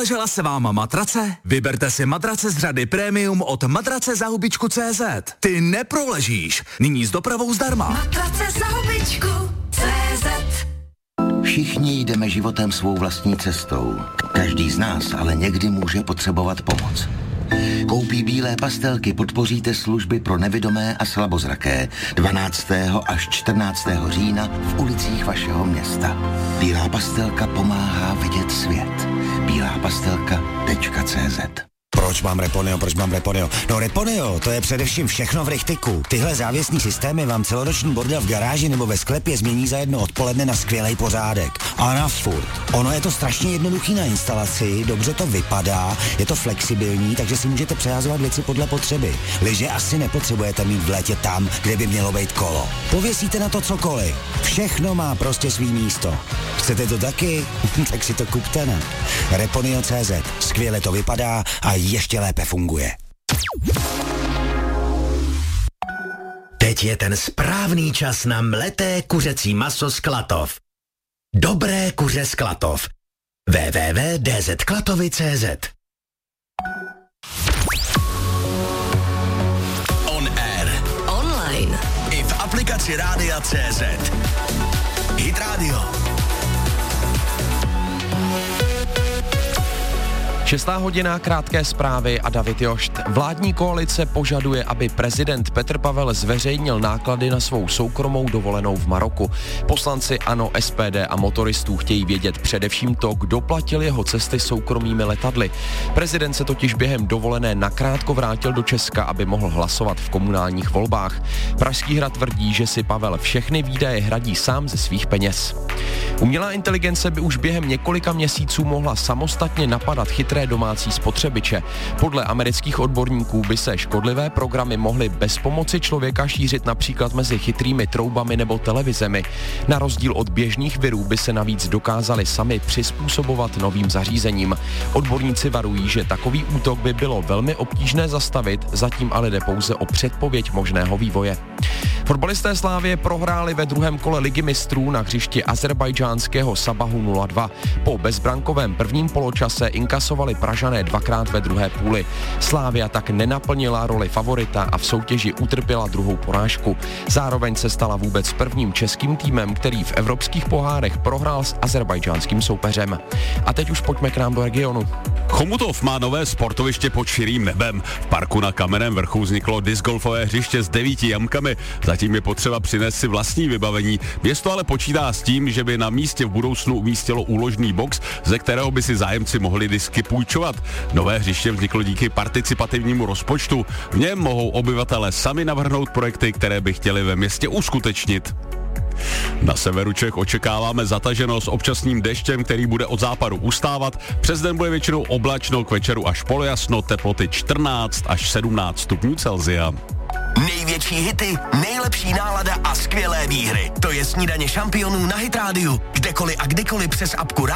Rozležela se vám matrace? Vyberte si matrace z řady Premium od matracezahubičku.cz. Ty neproležíš. Nyní s dopravou zdarma. Matracezahubičku.cz. Všichni jdeme životem svou vlastní cestou. Každý z nás ale někdy může potřebovat pomoc. Koupí bílé pastelky podpoříte služby pro nevidomé a slabozraké 12. až 14. října v ulicích vašeho města. Bílá pastelka pomáhá vidět svět. bílápastelka.cz. Proč mám Reponeo? No Reponeo, to je především všechno v rychtiku. Tyhle závěsní systémy vám celoroční bordel v garáži nebo ve sklepě změní za jedno odpoledne na skvělej pořádek. A na furt. Ono je to strašně jednoduchý na instalaci, dobře to vypadá, je to flexibilní, takže si můžete přehazovat věci podle potřeby. Lyže asi nepotřebujete mít v létě tam, kde by mělo být kolo. Pověsíte na to cokoliv. Všechno má prostě svý místo. Chcete to taky? Tak si to kupte na Reponeo.cz. Skvěle to vypadá a ještě lépe funguje. Teď je ten správný čas na mleté kuřecí maso z Klatov. Dobré kuře z Klatov. www.dzklatovy.cz. On air. Online. I v aplikaci Rádia.cz. Hit Radio. 6. hodina, krátké zprávy a David Jošt. Vládní koalice požaduje, aby prezident Petr Pavel zveřejnil náklady na svou soukromou dovolenou v Maroku. Poslanci ANO, SPD a motoristů chtějí vědět především to, kdo platil jeho cesty soukromými letadly. Prezident se totiž během dovolené nakrátko vrátil do Česka, aby mohl hlasovat v komunálních volbách. Pražský hrad tvrdí, že si Pavel všechny výdaje hradí sám ze svých peněz. Umělá inteligence by už během několika měsíců mohla samostatně napadat chytré domácí spotřebiče. Podle amerických odborníků by se škodlivé programy mohly bez pomoci člověka šířit například mezi chytrými troubami nebo televizemi. Na rozdíl od běžných virů by se navíc dokázali sami přizpůsobovat novým zařízením. Odborníci varují, že takový útok by bylo velmi obtížné zastavit, zatím ale jde pouze o předpověď možného vývoje. Fotbalisté Slavie prohráli ve druhém kole Ligy mistrů na hřišti azerbajdžánského Sabahu 0-2. Po bezbrankovém prvním poločase inkasovali Pražané dvakrát ve druhé půli. Slavia tak nenaplnila roli favorita a v soutěži utrpěla druhou porážku. Zároveň se stala vůbec prvním českým týmem, který v evropských pohárech prohrál s azerbajdžánským soupeřem. A teď už pojďme k nám do regionu. Chomutov má nové sportoviště pod širým nebem. V parku na Kamenném vrchu vzniklo discgolfové hřiště s 9 jamkami. Zatím je potřeba přinést si vlastní vybavení. Město ale počítá s tím, že by na místě v budoucnu umístilo úložný box, ze kterého by si zájemci mohli disky půjčovat. Nové hřiště vzniklo díky participativnímu rozpočtu. V něm mohou obyvatelé sami navrhnout projekty, které by chtěli ve městě uskutečnit. Na severu Čech očekáváme zataženo s občasným deštěm, který bude od západu ustávat. Přes den bude většinou oblačno, k večeru až polojasno, teploty 14 až 17 stupňů Celsia. Největší hity, nejlepší nálada a skvělé výhry. To je Snídaně šampionů na Hit Rádiu. Kdekoliv a kdykoliv přes apku